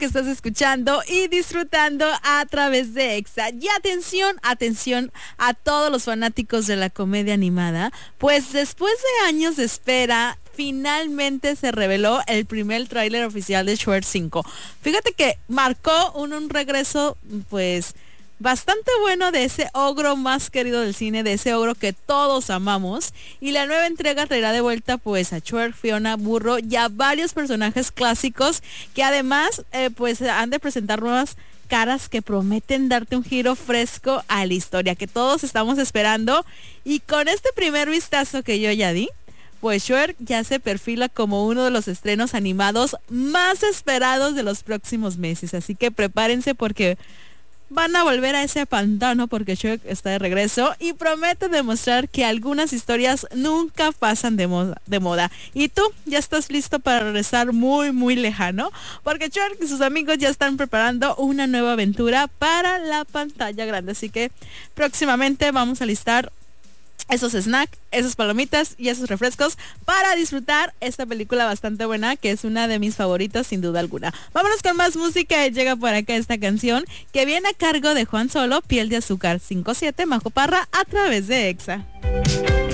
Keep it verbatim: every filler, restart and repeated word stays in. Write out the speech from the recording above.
que estás escuchando y disfrutando a través de Exa. Y atención, atención a todos los fanáticos de la comedia animada, pues después de años de espera, finalmente se reveló el primer tráiler oficial de Shrek cinco. Fíjate que marcó un, un regreso, pues, bastante bueno de ese ogro más querido del cine, de ese ogro que todos amamos. Y la nueva entrega traerá de vuelta pues a Shrek, Fiona, Burro y a varios personajes clásicos que además eh, pues han de presentar nuevas caras que prometen darte un giro fresco a la historia que todos estamos esperando. Y con este primer vistazo que yo ya di, pues Shrek ya se perfila como uno de los estrenos animados más esperados de los próximos meses. Así que prepárense porque van a volver a ese pantano porque Shrek está de regreso y promete demostrar que algunas historias nunca pasan de moda, de moda. Y tú ya estás listo para regresar muy muy lejano porque Shrek y sus amigos ya están preparando una nueva aventura para la pantalla grande. Así que próximamente vamos a listar esos snacks, esas palomitas y esos refrescos para disfrutar esta película bastante buena, que es una de mis favoritas sin duda alguna. Vámonos con más música. Llega por acá esta canción que viene a cargo de Juan Solo, Piel de Azúcar. cinco siete Majo Parra a través de Exa.